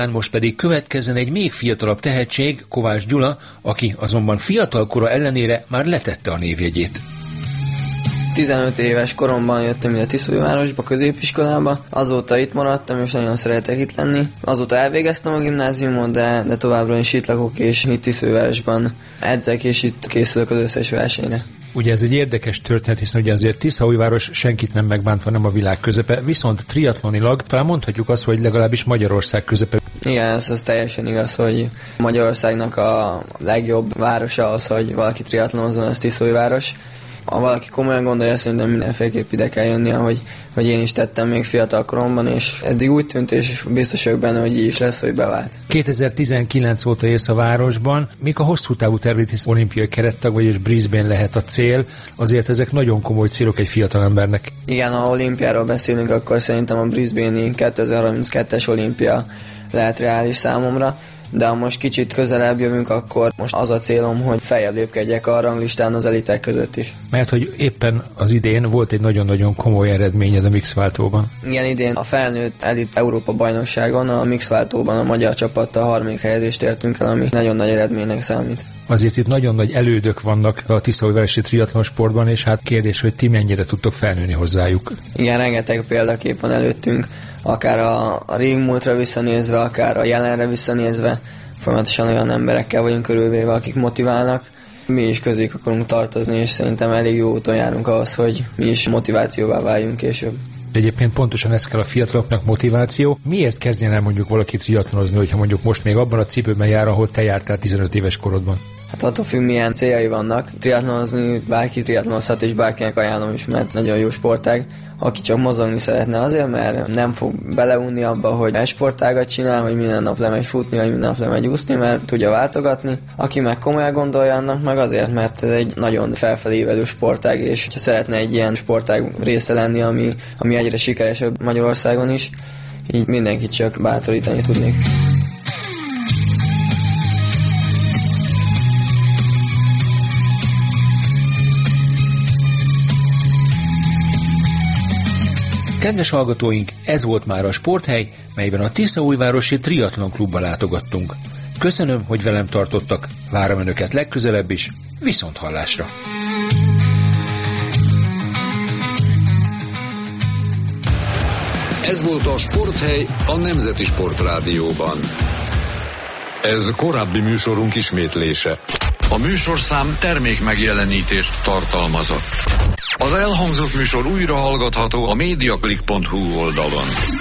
Most pedig következzen egy még fiatalabb tehetség, Kovács Gyula, aki azonban fiatalkora ellenére már letette a névjegyét. 15 éves koromban jöttem ide Tiszaújvárosba, középiskolába, azóta itt maradtam, és nagyon szeretek itt lenni. Azóta elvégeztem a gimnáziumot, de továbbra is itt lakok, és itt Tiszaújvárosban edzek, és itt készülök az összes versenyre. Ugye ez egy érdekes történet, hiszen ugye azért Tiszaújváros senkit nem megbántva nem a világ közepe, viszont triatlonilag talán mondhatjuk azt, hogy legalábbis Magyarország közepe. Igen, ez teljesen igaz, hogy Magyarországnak a legjobb városa az, hogy valaki triatlonozzon, az Tiszaújváros. Ha valaki komolyan gondolja, szerintem mindenféleképp ide kell jönni, hogy én is tettem még fiatal koromban, és eddig úgy tűnt, és biztos vagyok benne, hogy így is lesz, hogy bevált. 2019 óta élsz a városban. Mik a hosszú távú tervét, hisz olimpiai kerettag vagy, és Brisbane lehet a cél. Azért ezek nagyon komoly célok egy fiatal embernek. Igen, ha olimpiáról beszélünk, akkor szerintem a Brisbane-i 2032-es olimpia lehet reális számomra. De ha most kicsit közelebb jövünk, akkor most az a célom, hogy feljebb lépkedjek a ranglistán az elitek között is. Mert hogy éppen az idén volt egy nagyon-nagyon komoly eredményed a mixváltóban. Igen, idén a felnőtt elit Európa bajnokságon a mixváltóban a magyar csapattal 3. helyezést értünk el, ami nagyon nagy eredménynek számít. Azért itt nagyon nagy elődök vannak a tiszaújvárosi triatlonsportban, és hát kérdés, hogy ti mennyire tudtok felnőni hozzájuk. Igen, rengeteg példakép van előttünk, akár a régmúltra visszanézve, akár a jelenre visszanézve, folyamatosan olyan emberekkel vagyunk körülvéve, akik motiválnak. Mi is közéjük akarunk tartozni, és szerintem elég jó úton járunk ahhoz, hogy mi is motivációvá váljunk később. Egyébként pontosan ez kell a fiataloknak, motiváció. Miért kezdjen el mondjuk valaki triatlonozni, hogyha mondjuk most még abban a cipőben jár, ahol te jártál 15 éves korodban? Hát attól függ, milyen céljai vannak. Triatlonozni bárki triatlonozhat, és bárkinek ajánlom is, mert nagyon jó sportág. Aki csak mozogni szeretne azért, mert nem fog beleunni abba, hogy egy sportágat csinál, hogy minden nap lemegy futni, vagy minden nap lemegy úszni, mert tudja váltogatni. Aki meg komolyan gondolja, annak meg azért, mert ez egy nagyon felfelévelő sportág, és ha szeretne egy ilyen sportág része lenni, ami egyre sikeresebb Magyarországon is, így mindenkit csak bátorítani tudnék. Kedves hallgatóink, ez volt már a Sporthely, melyben a Tiszaújvárosi Triatlon Klubba látogattunk. Köszönöm, hogy velem tartottak, várom önöket legközelebb is, viszonthallásra! Ez volt a Sporthely a Nemzeti Sportrádióban. Ez korábbi műsorunk ismétlése. A műsorszám termékmegjelenítést tartalmazott. Az elhangzott műsor újra hallgatható a mediaclick.hu oldalon.